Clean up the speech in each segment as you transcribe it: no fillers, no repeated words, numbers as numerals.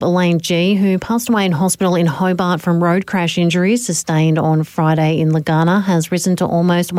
Elaine G., who passed away in hospital in Hobart from road crash injuries sustained on Friday in Lagana, has risen to almost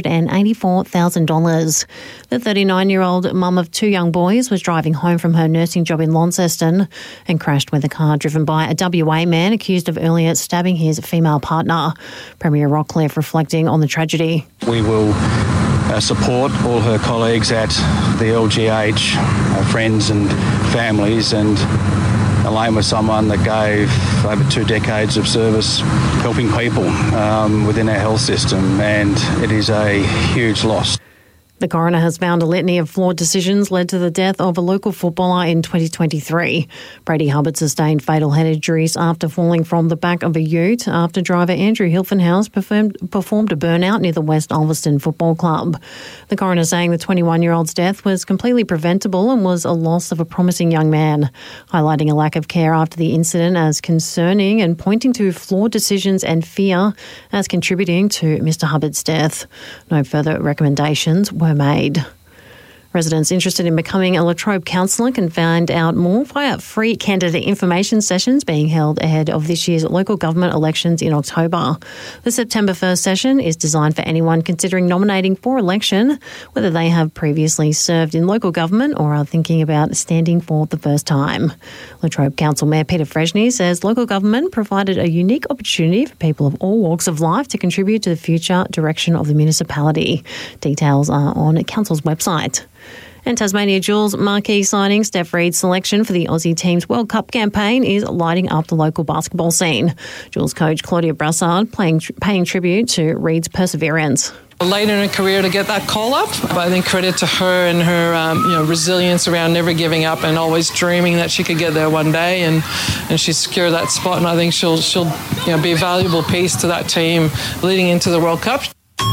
$184,000. The 39-year-old mum of two young boys was driving home from her nursing job in Launceston and crashed with a car driven by a WA man accused of earlier stabbing his female partner. Premier Rockcliffe reflecting on the tragedy. We will support all her colleagues at the LGH, friends and families, and Elaine was someone that gave over 2 decades of service helping people within our health system, and it is a huge loss. The coroner has found a litany of flawed decisions led to the death of a local footballer in 2023. Brady Hubbard sustained fatal head injuries after falling from the back of a ute after driver Andrew Hilfenhaus performed a burnout near the West Ulverston Football Club. The coroner saying the 21-year-old's death was completely preventable and was a loss of a promising young man, highlighting a lack of care after the incident as concerning and pointing to flawed decisions and fear as contributing to Mr Hubbard's death. No further recommendations were made. Residents interested in becoming a La Trobe councillor can find out more via free candidate information sessions being held ahead of this year's local government elections in October. The September 1st session is designed for anyone considering nominating for election, whether they have previously served in local government or are thinking about standing for the first time. La Trobe Council Mayor Peter Freshney says local government provided a unique opportunity for people of all walks of life to contribute to the future direction of the municipality. Details are on Council's website. And Tasmania Jewels marquee signing Steph Reid's selection for the Aussie team's World Cup campaign is lighting up the local basketball scene. Jewels coach Claudia Brassard paying tribute to Reid's perseverance. Late in her career to get that call up, but I think credit to her and her resilience around never giving up and always dreaming that she could get there one day, and she secured that spot, and I think she'll be a valuable piece to that team leading into the World Cup.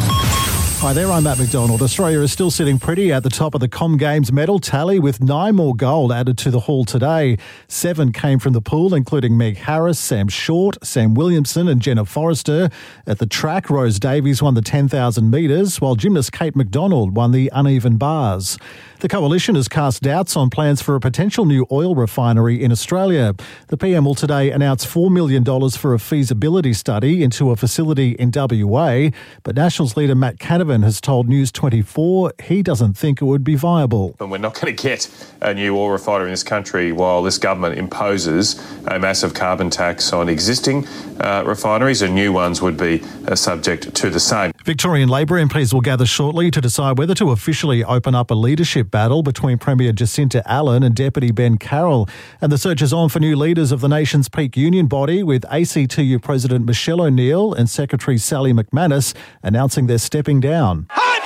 Hi there, I'm Matt McDonald. Australia is still sitting pretty at the top of the Com Games medal tally with 9 more gold added to the haul today. 7 came from the pool, including Meg Harris, Sam Short, Sam Williamson and Jenna Forrester. At the track, Rose Davies won the 10,000 metres, while gymnast Kate McDonald won the uneven bars. The Coalition has cast doubts on plans for a potential new oil refinery in Australia. The PM will today announce $4 million for a feasibility study into a facility in WA, but Nationals leader Matt Canavan has told News 24 he doesn't think it would be viable. And we're not going to get a new oil refinery in this country while this government imposes a massive carbon tax on existing refineries, and new ones would be subject to the same. Victorian Labor MPs will gather shortly to decide whether to officially open up a leadership battle between Premier Jacinta Allen and Deputy Ben Carroll. And the search is on for new leaders of the nation's peak union body, with ACTU President Michelle O'Neill and Secretary Sally McManus announcing they're stepping down.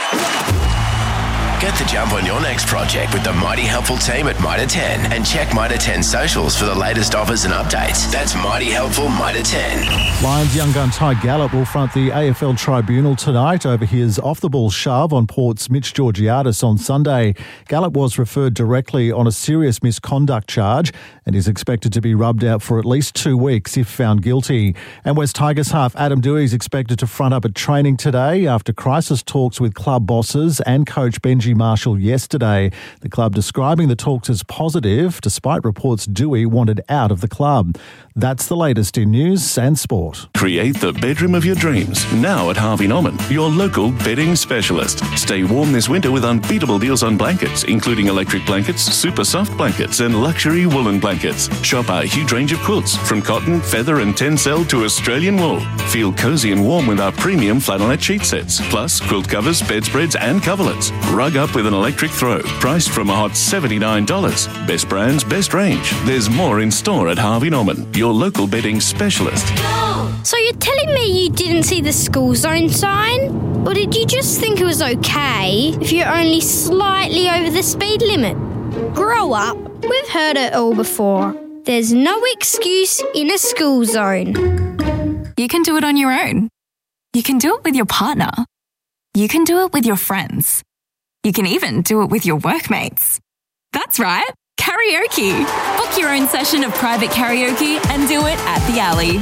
Get the jump on your next project with the Mighty Helpful team at Mitre 10 and check Mitre 10 socials for the latest offers and updates. That's Mighty Helpful Mitre 10. Lions young gun Ty Gallup will front the AFL Tribunal tonight over his off-the-ball shove on Port's Mitch Georgiadis on Sunday. Gallup was referred directly on a serious misconduct charge and is expected to be rubbed out for at least 2 weeks if found guilty. And West Tigers half Adam Dewey is expected to front up at training today after crisis talks with club bosses and coach Benji Marshall yesterday. The club describing the talks as positive, despite reports Dewey wanted out of the club. That's the latest in news and sport. Create the bedroom of your dreams now at Harvey Norman, your local bedding specialist. Stay warm this winter with unbeatable deals on blankets, including electric blankets, super soft blankets and luxury woolen blankets. Shop our huge range of quilts from cotton, feather and tencel to Australian wool. Feel cozy and warm with our premium flannelette sheet sets, plus quilt covers, bedspreads and coverlets. Rug up with an electric throw, priced from a hot $79. Best brands, best range. There's more in store at Harvey Norman, your local bedding specialist. So you're telling me you didn't see the school zone sign? Or did you just think it was okay if you're only slightly over the speed limit? Grow up. We've heard it all before. There's no excuse in a school zone. You can do it on your own. You can do it with your partner. You can do it with your friends. You can even do it with your workmates. That's right, karaoke. Book your own session of private karaoke and do it at the Alley.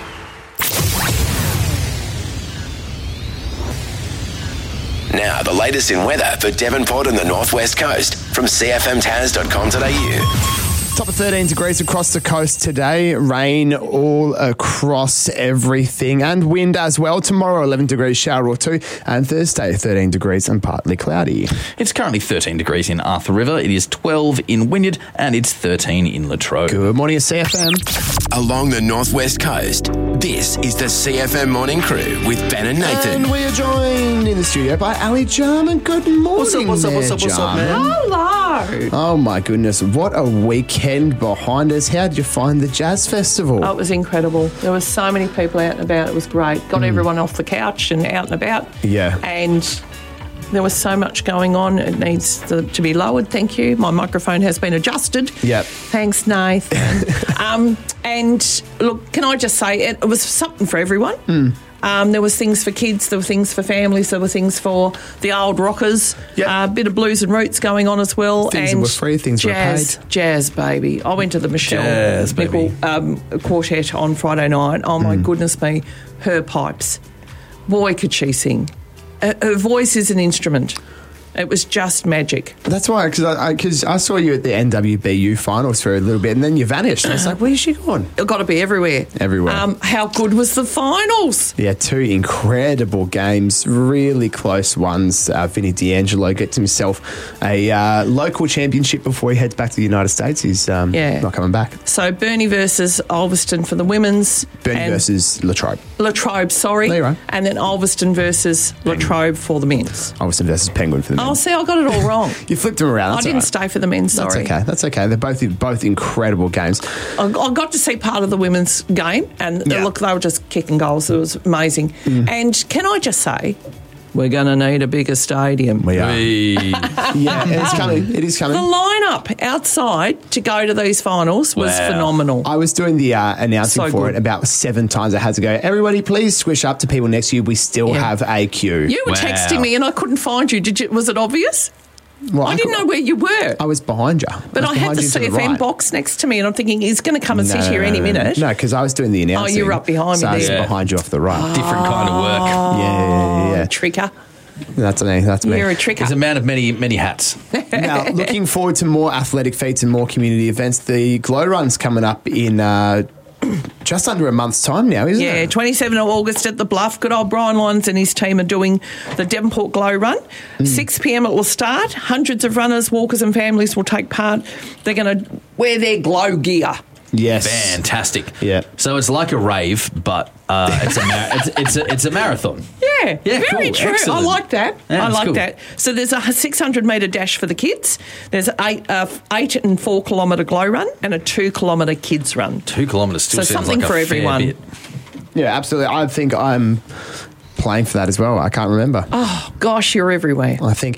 Now, the latest in weather for Devonport and the Northwest Coast from cfmtaz.com.au. Top of 13 degrees across the coast today. Rain all across everything and wind as well. Tomorrow, 11 degrees, shower or two. And Thursday, 13 degrees and partly cloudy. It's currently 13 degrees in Arthur River. It is 12 in Wynyard and it's 13 in Latrobe. Good morning, it's CFM. Along the northwest coast, this is the CFM Morning Crew with Ben and Nathan. And we are joined in the studio by Ali Jarman. Good morning. What's up, man? Hello. Oh my goodness, what a weekend behind us. How did you find the Jazz Festival? Oh, it was incredible. There were so many people out and about. It was great. Got everyone off the couch and out and about. Yeah. And there was so much going on. It needs to be lowered. Thank you. My microphone has been adjusted. Yep. Thanks, Nathan. And look, can I just say it was something for everyone. There was things for kids, there were things for families, there were things for the old rockers. Yep. A bit of blues and roots going on as well. Things and that were free, things jazz, were paid. Jazz, baby. I went to the Michelle Jazz, Nickel baby. quartet on Friday night. Oh, my goodness me. Her pipes. Boy, could she sing. Her voice is an instrument. It was just magic. That's why, because I saw you at the NWBU finals for a little bit and then you vanished. I was like, where's she gone? It's got to be everywhere. Everywhere. How good was the finals? Yeah, two incredible games, really close ones. Vinny D'Angelo gets himself a local championship before he heads back to the United States. He's not coming back. So Burnie versus Ulverston for the women's. Burnie versus Latrobe. Latrobe, sorry. There you are. And then Ulverston versus Latrobe for the men's. Ulverston versus Penguin for the men. Oh, see, I got it all wrong. You flipped them around. I didn't stay for the men's, sorry. That's okay. They're both incredible games. I got to see part of the women's game, and look, they were just kicking goals. It was amazing. And can I just say, we're going to need a bigger stadium. We are. Yeah, it's coming. It is coming. The lineup outside to go to these finals was phenomenal. I was doing the announcing for it about 7 times. I had to go, everybody please squish up to people next to you. We still have a queue. You were texting me and I couldn't find you. Was it obvious? Well, I didn't know where you were. I was behind you. But I had the CFM box next to me and I'm thinking he's going to come and sit here any minute. No, because I was doing the announcing. Oh, you were up behind me I was there. behind you off the right. Different kind of work. Yeah. Tricker. That's me. You're a tricker. He's a man of many, many hats. Now, looking forward to more athletic feats and more community events. The Glow Run's coming up in just under a month's time now, isn't it? Yeah, 27th of August at the Bluff. Good old Brian Lyons and his team are doing the Devonport Glow Run. 6 p.m. it will start. Hundreds of runners, walkers and families will take part. They're going to wear their glow gear. Yes. Fantastic. Yeah. So it's like a rave, but it's a marathon. Yeah, very cool. true. Excellent. I like that. Yeah, I like cool. that. So there's a 600-metre dash for the kids. There's an 8 and 4 kilometre glow run and a 2 kilometre kids run. 2 kilometres still So sounds something like for a fair everyone. bit. Yeah, absolutely. I think I'm playing for that as well. I can't remember. Oh, gosh, you're everywhere. I think.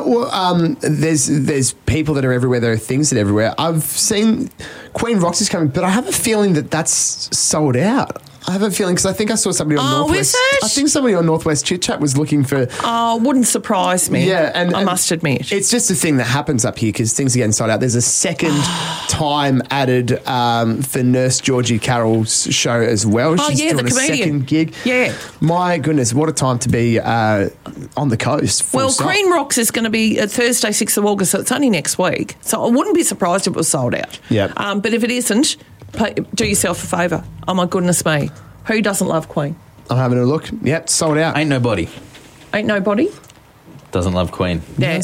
There's people that are everywhere. There are things that are everywhere. I've seen Queen Rocks is coming, but I have a feeling that that's sold out. I have a feeling because I think I saw somebody on Northwest. Is it? I think somebody on Northwest Chit Chat was looking for. Oh, wouldn't surprise me. Yeah, and I must admit, it's just a thing that happens up here because things are getting sold out. There's a second time added for Nurse Georgie Carroll's show as well. She's doing the a comedian. second gig. Yeah. My goodness, what a time to be on the coast. full Well, stop. Green Rocks is going to be Thursday, 6th of August, so it's only next week. So I wouldn't be surprised if it was sold out. Yep. But if it isn't, do yourself a favour. Oh, my goodness me. Who doesn't love Queen? I'm having a look. Yep, sold out. Ain't nobody. Ain't nobody? Doesn't love Queen. Yeah,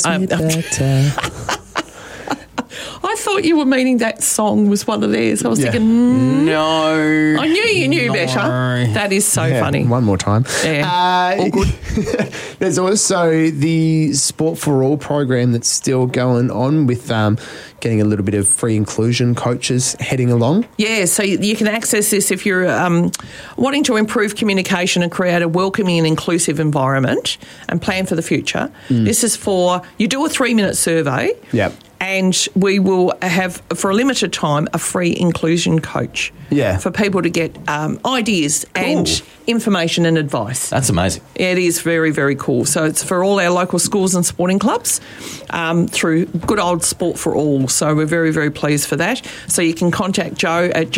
I thought you were meaning that song was one of theirs. I was thinking, no. I knew you knew better. That is so funny. One more time. Yeah. All good. There's also the Sport for All program that's still going on with getting a little bit of free inclusion coaches heading along. Yeah, so you can access this if you're wanting to improve communication and create a welcoming and inclusive environment and plan for the future. This is you do a 3-minute survey. Yep. And we will have, for a limited time, a free inclusion coach. Yeah. For people to get ideas and information and advice. That's amazing. It is very, very cool. So it's for all our local schools and sporting clubs through good old Sport for All. So we're very, very pleased for that. So you can contact Joe at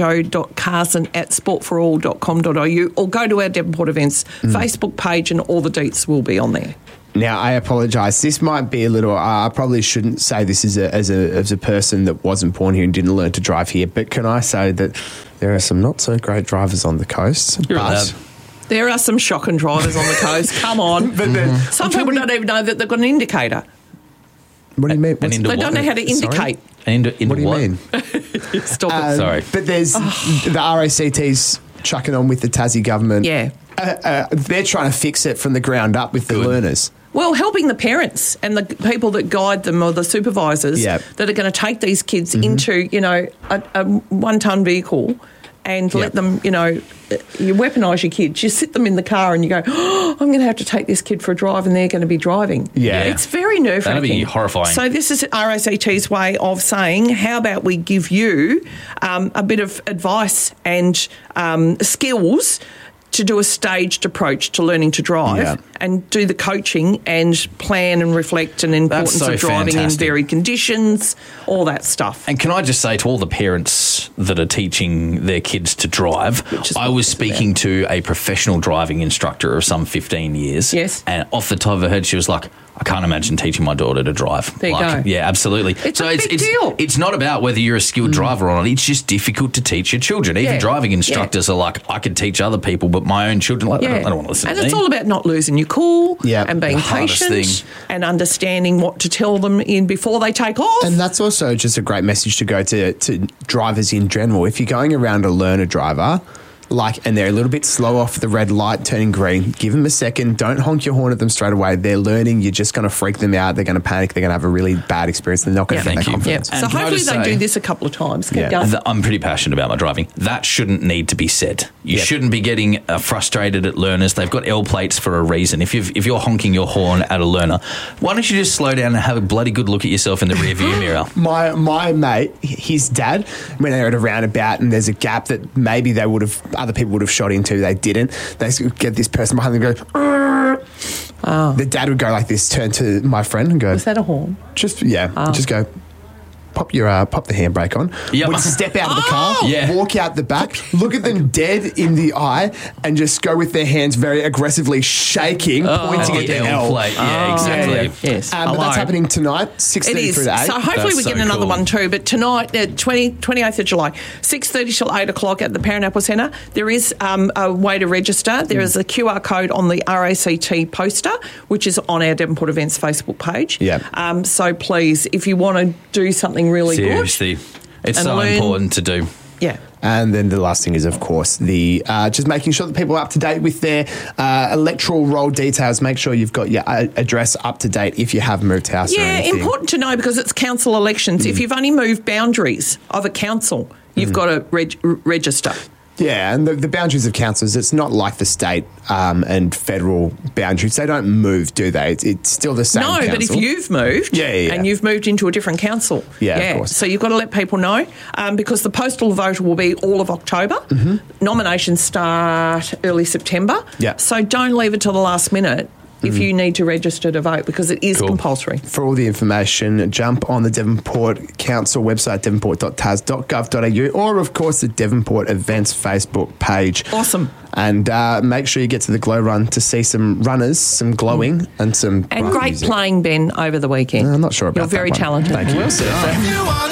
joe.carson@sportforall.com.au or go to our Devonport Events Facebook page and all the deets will be on there. Now, I apologise. This might be a little... I probably shouldn't say this as a person that wasn't born here and didn't learn to drive here, but can I say that there are some not-so-great drivers on the coast? There are some shocking drivers on the coast. Come on. Some people don't even know that they've got an indicator. What do you mean? They don't know how to indicate. What do you mean? Stop it. Sorry. But there's the RACT's chucking on with the Tassie government. Yeah. They're trying to fix it from the ground up with the learners. Well, helping the parents and the people that guide them or the supervisors that are going to take these kids into, a one-ton vehicle and let them, you weaponise your kids. You sit them in the car and you go, I'm going to have to take this kid for a drive and they're going to be driving. Yeah. It's very nerve-wracking. That'd be horrifying. So this is RACT's way of saying, how about we give you a bit of advice and skills to do a staged approach to learning to drive and do the coaching and plan and reflect on the importance of driving in varied conditions, all that stuff. And can I just say to all the parents that are teaching their kids to drive, I was speaking to a professional driving instructor of some 15 years. Yes. And off the top of her head, she was like, I can't imagine teaching my daughter to drive. There you go. Yeah, absolutely. It's a big deal. It's not about whether you're a skilled driver or not. It's just difficult to teach your children. Even driving instructors are like, I can teach other people, but my own children, I don't want to listen to me. And it's all about not losing your cool and being The hardest patient and understanding what to tell them in before they take off. And that's also just a great message to go to drivers in general. If you're going around a learner driver, and they're a little bit slow off the red light turning green, give them a second. Don't honk your horn at them straight away. They're learning. You're just going to freak them out. They're going to panic. They're going to have a really bad experience. They're not going to get their confidence. So hopefully they do this a couple of times. I'm pretty passionate about my driving. That shouldn't need to be said. You shouldn't be getting frustrated at learners. They've got L plates for a reason. If you're honking your horn at a learner, why don't you just slow down and have a bloody good look at yourself in the rear view mirror? My mate, his dad, when they were at a roundabout and there's a gap that maybe other people would have shot into, they didn't. They get this person behind them and go, the dad would go like this, turn to my friend and go, is that a horn? Just go, pop the handbrake on. Would step out of the car, walk out the back, look at them dead in the eye, and just go with their hands very aggressively shaking, pointing at the L plate. Yeah, exactly. Yes. But that's happening tonight, 6:30 through to 8. So hopefully we get another one too. But tonight, 28th of July, 6:30 till 8 o'clock at the Parent Apple Centre, there is a way to register. There is a QR code on the RACT poster, which is on our Devonport Events Facebook page. Yeah. So please, if you want to do something really Seriously, it's so important to do. Yeah. And then the last thing is, of course, the just making sure that people are up to date with their electoral roll details. Make sure you've got your address up to date if you have moved house or anything. Yeah, important to know because it's council elections. If you've only moved boundaries of a council, you've got to register. Yeah, and the boundaries of councils, it's not like the state and federal boundaries. They don't move, do they? It's still the same council. No, but if you've moved and you've moved into a different council, of course. So you've got to let people know because the postal vote will be all of October. Nominations start early September. Yeah. So don't leave it till the last minute if you need to register to vote because it is compulsory. For all the information, jump on the Devonport Council website, devonport.tas.gov.au, or, of course, the Devonport Events Facebook page. Awesome. And make sure you get to the Glow Run to see some runners, some glowing, and some great music. Playing, Ben, over the weekend. I'm not sure about that. You're very talented. Thank you.